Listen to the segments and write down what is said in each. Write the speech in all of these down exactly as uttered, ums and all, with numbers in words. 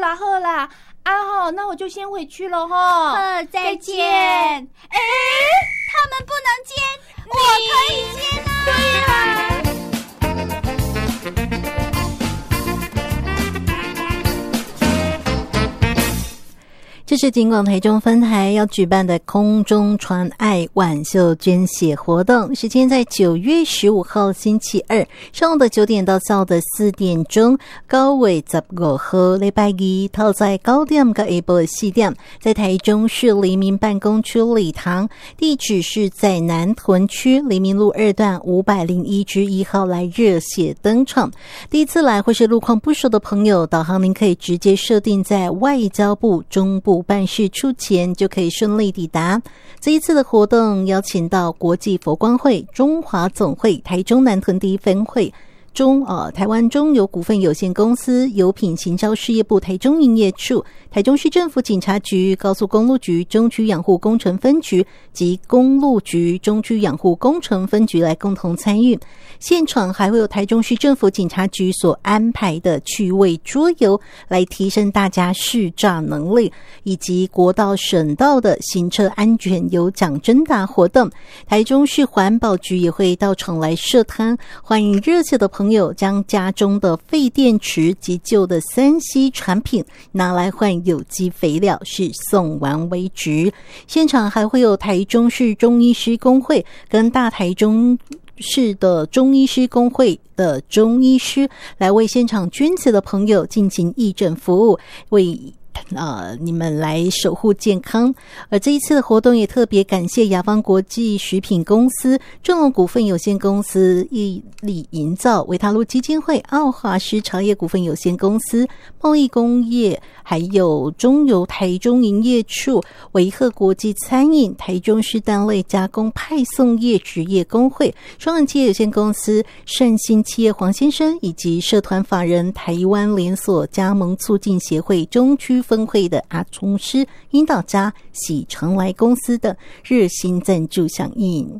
啦好啦，啊吼，那我就先回去了哈。 呵，再见。哎，他们不能接，我可以接呢。 对呀。 这是警广台中分台要举办的空中传爱挽袖捐血活动，时间在九月十五号星期二上午的九点到下午的四点钟，九月十五号礼拜二透在九点到下晡的四点，在台中市黎明办公区礼堂，地址是在南屯区黎明路二段五百零一之一号来热血登场。第一次来或是路况不熟的朋友，导航您可以直接设定在外交部中部办事处前，就可以顺利抵达。这一次的活动邀请到国际佛光会、中华总会、台中南屯第一分会、中呃台湾中油股份有限公司、油品行销事业部台中营业处、台中市政府警察局、高速公路局中区养护工程分局及公路局中区养护工程分局来共同参与。现场还会有台中市政府警察局所安排的趣味桌游，来提升大家识诈能力，以及国道省道的行车安全有奖征答活动。台中市环保局也会到场来设摊，欢迎热切的朋友将家中的废电池及旧的三 C 产品拿来换有机肥料，是送完为止。现场还会有台中市中医师公会跟大台中市的中医师公会的中医师来为现场捐血的朋友进行义诊服务，为呃，你们来守护健康。而这一次的活动也特别感谢雅芳国际食品公司、正隆股份有限公司、毅力营造、维他露基金会、奥华师茶叶股份有限公司、贸易工业，还有中油台中营业处、维赫国际餐饮、台中市蛋类加工派送业职业工会、双人企业有限公司、善心企业黄先生，以及社团法人台湾连锁加盟促进协会中区分会的阿聪师、引导家喜常来公司的热心赞助响应。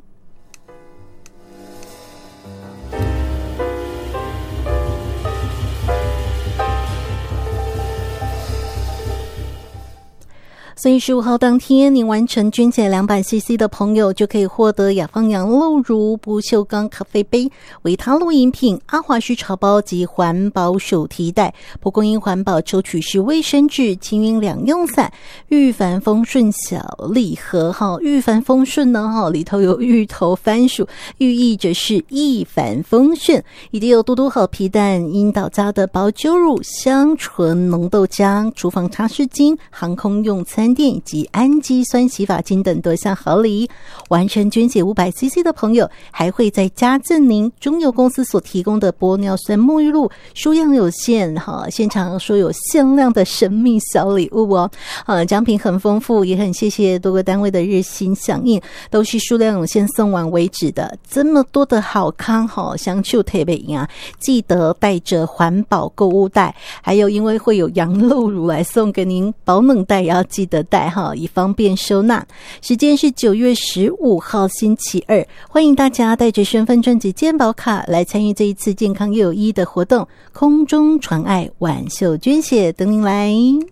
所以十五号当天，您完成捐血两百 C C 的朋友，就可以获得雅芳羊肉乳、不锈钢咖啡杯、维他露饮品、阿华师茶包及环保手提袋、蒲公英环保抽取式卫生纸、青云两用伞、玉帆丰顺小礼盒哈，玉帆丰顺呢哈，里头有芋头、番薯，寓意着是一帆风顺，以及有嘟嘟好皮蛋、樱岛家的保酒乳、香醇浓豆浆、厨房擦拭巾、航空用餐店以及氨基酸洗发精等多项好礼。完成捐血五百 C C 的朋友，还会再加赠您中油公司所提供的玻尿酸沐浴露，数量有限哈，现场说有限量的神秘小礼物哦，呃，奖品很丰富，也很谢谢多个单位的热心响应，都是数量有限，送完为止的。这么多的好康哈，相处特别啊，记得带着环保购物袋，还有因为会有羊肉乳来送给您，保冷袋也要记得带哈，以方便收纳。时间是九月十五号星期二，欢迎大家带着身份证及健保卡来参与这一次健康又有意义的活动，空中传爱挽袖捐血，等您来。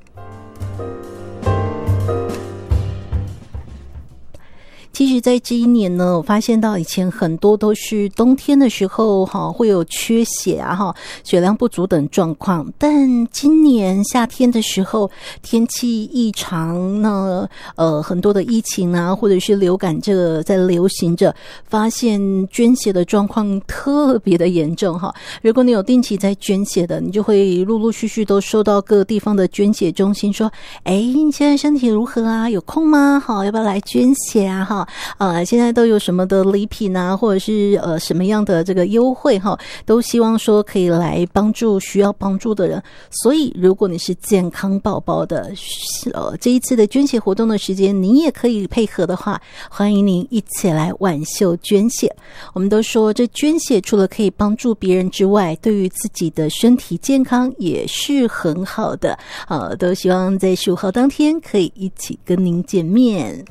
其实在这一年呢，我发现到以前很多都是冬天的时候哈，会有缺血啊哈，血量不足等状况。但今年夏天的时候，天气异常呢，呃，很多的疫情啊，或者是流感这个在流行着，发现捐血的状况特别的严重哈。如果你有定期在捐血的，你就会陆陆续续都收到各地方的捐血中心说，哎，你现在身体如何啊？有空吗？好，要不要来捐血啊？哈。呃，现在都有什么的礼品啊，或者是呃什么样的这个优惠哈，都希望说可以来帮助需要帮助的人。所以如果你是健康宝宝的，呃这一次的捐血活动的时间，你也可以配合的话，欢迎您一起来挽袖捐血。我们都说这捐血除了可以帮助别人之外，对于自己的身体健康也是很好的。呃，都希望在十五号当天可以一起跟您见面。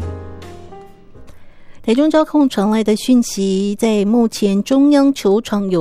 台中交控传来的讯息，在目前中央球场有